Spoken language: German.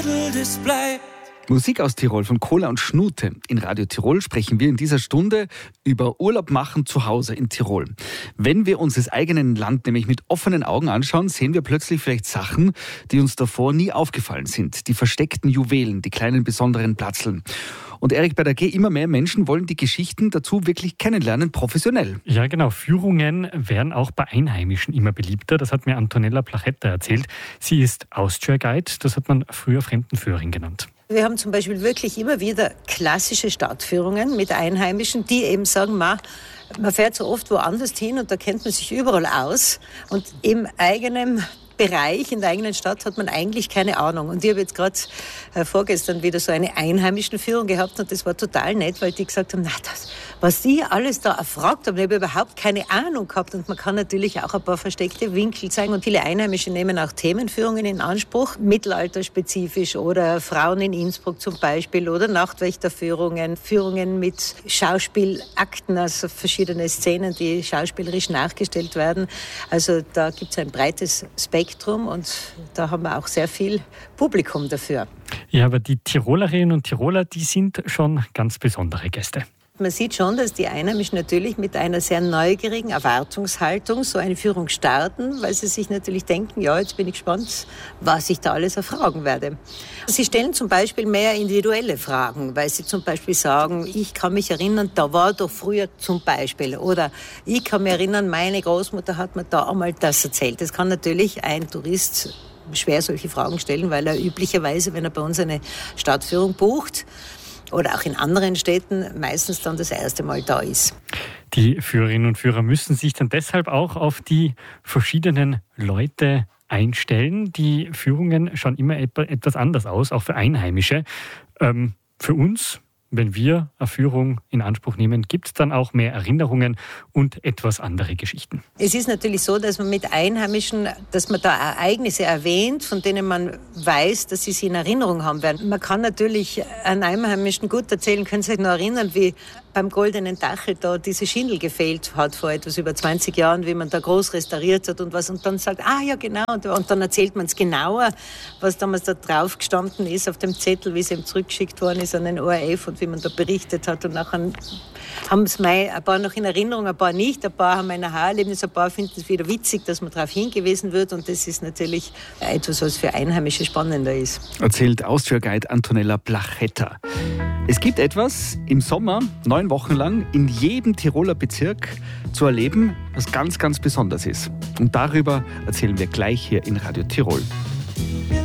Viertel, das bleibt. Musik aus Tirol von Cola und Schnute. In Radio Tirol sprechen wir in dieser Stunde über Urlaub machen zu Hause in Tirol. Wenn wir uns das eigene Land nämlich mit offenen Augen anschauen, sehen wir plötzlich vielleicht Sachen, die uns davor nie aufgefallen sind. Die versteckten Juwelen, die kleinen besonderen Platzeln. Und Erik, bei der G, immer mehr Menschen wollen die Geschichten dazu wirklich kennenlernen, professionell. Ja, genau. Führungen werden auch bei Einheimischen immer beliebter. Das hat mir Antonella Plachetta erzählt. Sie ist Austria Guide. Das hat man früher Fremdenführerin genannt. Wir haben zum Beispiel wirklich immer wieder klassische Stadtführungen mit Einheimischen, die eben sagen, man fährt so oft woanders hin und da kennt man sich überall aus. Und im eigenen Bereich, in der eigenen Stadt hat man eigentlich keine Ahnung. Und ich habe jetzt gerade vorgestern wieder so eine Einheimischen-Führung gehabt und das war total nett, weil die gesagt haben, was die alles da erfragt haben, ich habe überhaupt keine Ahnung gehabt. Und man kann natürlich auch ein paar versteckte Winkel zeigen. Und viele Einheimische nehmen auch Themenführungen in Anspruch, mittelalterspezifisch oder Frauen in Innsbruck zum Beispiel oder Nachtwächterführungen, Führungen mit Schauspielakten, also verschiedene Szenen, die schauspielerisch nachgestellt werden. Also da gibt es ein breites Spektrum und da haben wir auch sehr viel Publikum dafür. Ja, aber die Tirolerinnen und Tiroler, die sind schon ganz besondere Gäste. Man sieht schon, dass die Einheimischen natürlich mit einer sehr neugierigen Erwartungshaltung so eine Führung starten, weil sie sich natürlich denken, ja, jetzt bin ich gespannt, was ich da alles erfragen werde. Sie stellen zum Beispiel mehr individuelle Fragen, weil sie zum Beispiel sagen, ich kann mich erinnern, da war doch früher zum Beispiel. Oder ich kann mich erinnern, meine Großmutter hat mir da einmal das erzählt. Das kann natürlich ein Tourist schwer solche Fragen stellen, weil er üblicherweise, wenn er bei uns eine Stadtführung bucht, oder auch in anderen Städten meistens dann das erste Mal da ist. Die Führerinnen und Führer müssen sich dann deshalb auch auf die verschiedenen Leute einstellen. Die Führungen schauen immer etwas anders aus, auch für Einheimische. Für uns, wenn wir eine Führung in Anspruch nehmen, gibt es dann auch mehr Erinnerungen und etwas andere Geschichten. Es ist natürlich so, dass man mit Einheimischen, dass man da Ereignisse erwähnt, von denen man weiß, dass sie in Erinnerung haben werden. Man kann natürlich einen Einheimischen gut erzählen, können Sie sich noch erinnern, wie beim Goldenen Dachel da diese Schindel gefehlt hat vor etwas über 20 Jahren, wie man da groß restauriert hat und was. Und dann sagt, ja genau. Und dann erzählt man es genauer, was damals da drauf gestanden ist auf dem Zettel, wie es ihm zurückgeschickt worden ist an den ORF und wie man da berichtet hat. Und nachher haben es ein paar noch in Erinnerung, ein paar nicht. Ein paar haben ein Aha-Erlebnis, ein paar finden es wieder witzig, dass man darauf hingewiesen wird. Und das ist natürlich etwas, was für Einheimische spannender ist. Erzählt Austria Guide Antonella Plachetta. Es gibt etwas im Sommer, 9 Wochen lang, in jedem Tiroler Bezirk zu erleben, was ganz, ganz besonders ist. Und darüber erzählen wir gleich hier in Radio Tirol.